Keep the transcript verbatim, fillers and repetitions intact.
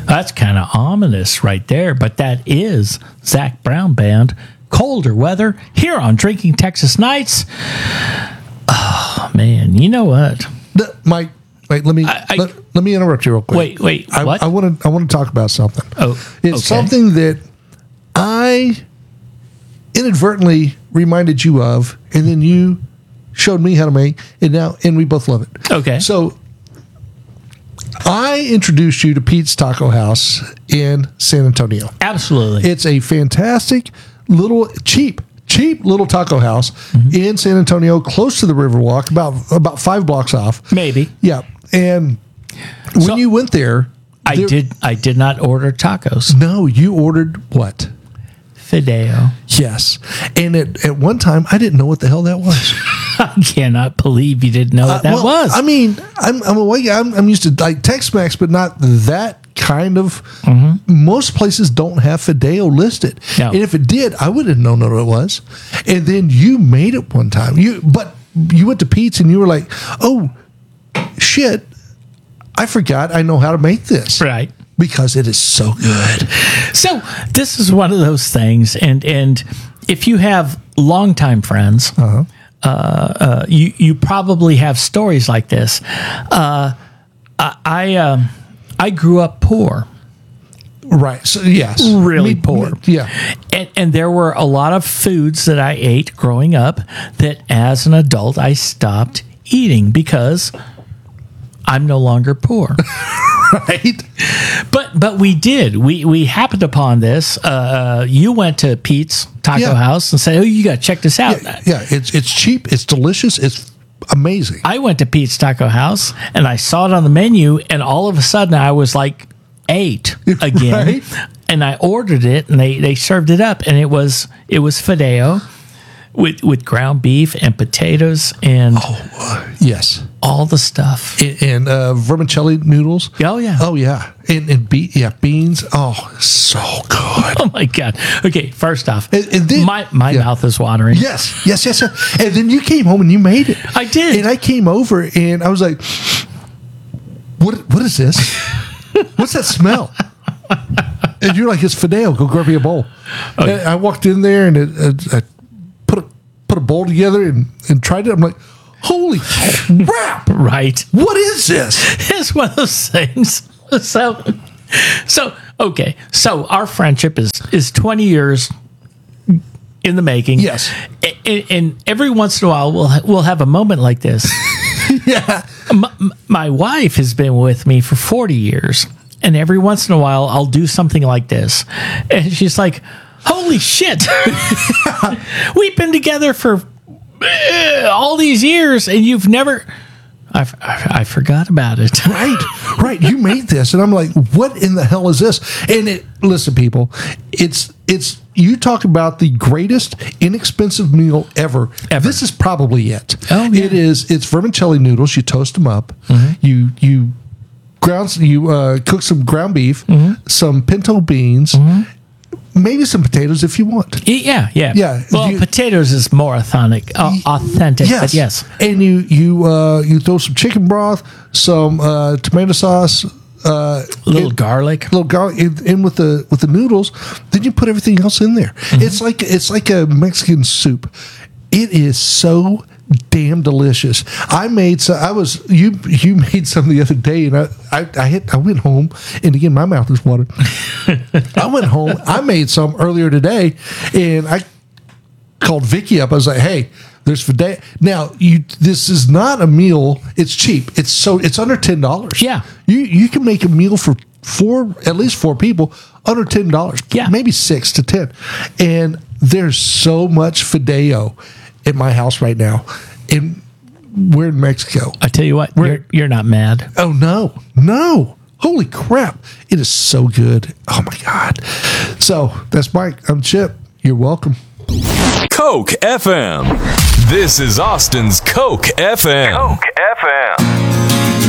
That's kind of ominous right there, but that is Zac Brown Band, Colder Weather, here on Drinking Texas Nights. Oh, man, you know what? The, Mike, wait, let me I, I, let, let me interrupt you real quick. Wait, wait, I, what? I want to I want to talk about something. Oh, it's okay. something that I inadvertently reminded you of, and then you showed me how to make, and now and we both love it. Okay. So I introduced you to Pete's Taco House in San Antonio. Absolutely. It's a fantastic little cheap, cheap little taco house mm-hmm. in San Antonio, close to the Riverwalk, about about five blocks off. Maybe. Yeah. And when so, you went there, I there, did I did not order tacos. No, you ordered what? Fideo. Yes. And at, at one time, I didn't know what the hell that was. I cannot believe you didn't know what that uh, well, was. I mean, I'm I'm, awake, I'm I'm used to like Tex-Mex, but not that kind of. Mm-hmm. Most places don't have Fideo listed, no. And if it did, I would have known what it was. And then you made it one time. You but you went to Pete's and you were like, "Oh shit, I forgot I know how to make this." Right. Because it is so good. So this is one of those things, and and if you have longtime friends, uh-huh. uh, uh, you you probably have stories like this. Uh, I I, um, I grew up poor, right? So yes, really me, poor. Me, yeah, and and there were a lot of foods that I ate growing up that, as an adult, I stopped eating because I'm no longer poor. Right, but but we did. We we happened upon this. Uh, you went to Pete's Taco yeah. House and said, "Oh, you got to check this out." Yeah, yeah, it's it's cheap, it's delicious, it's amazing. I went to Pete's Taco House and I saw it on the menu, and all of a sudden I was like eight again, right? And I ordered it, and they they served it up, and it was it was Fideo with with ground beef and potatoes and oh uh, yes. all the stuff and, and uh, vermicelli noodles. Oh yeah, oh yeah, and, and be- yeah beans. Oh, so good. Oh my god. Okay, first off, and, and then, my my yeah. mouth is watering. Yes, yes, yes, yes. And then you came home and you made it. I did, and I came over and I was like, "What? What is this? What's that smell?" And you're like, "It's Fideo. Go grab me a bowl." Okay. And I walked in there and it, it, I put a put a bowl together and, and tried it. I'm like, holy crap! Right? What is this? It's one of those things. So, so okay. So our friendship is is twenty years in the making. Yes. And, and every once in a while, we'll we'll have a moment like this. Yeah. My, my wife has been with me for forty years, and every once in a while, I'll do something like this, and she's like, "Holy shit! We've been together for." all these years, and you've never I, I, I forgot about it. Right, right. You made this, and I'm like, what in the hell is this? And it, listen, people, it's it's you talk about the greatest inexpensive meal ever. Ever. This is probably it. Oh, yeah. It is. It's vermicelli noodles. You toast them up. Mm-hmm. You you ground you uh, cook some ground beef, mm-hmm. some pinto beans. Mm-hmm. Maybe some potatoes if you want. Yeah, yeah, yeah. Well, you, potatoes is more authentic, uh, authentic. Yes, but yes. And you you uh, you throw some chicken broth, some uh, tomato sauce, uh, little in, garlic, little garlic in, in with the with the noodles. Then you put everything else in there. Mm-hmm. It's like it's like a Mexican soup. It is so damn delicious. I made some. I was you. You made some the other day, and I I, I hit. I went home, and again, my mouth is watering. I went home. I made some earlier today, and I called Vicky up. I was like, "Hey, there's Fideo." Now, you. This is not a meal. It's cheap. It's so. It's under ten dollars. Yeah. You you can make a meal for four, at least four people, under ten dollars. Yeah. Maybe six to ten, and there's so much Fideo at my house right now, and we're in Mexico. I tell you what, We're, you're, you're not mad. Oh no, no! Holy crap! It is so good. Oh my god! So that's Mike. I'm Chip. You're welcome. Coke F M. This is Austin's Coke F M. Coke F M.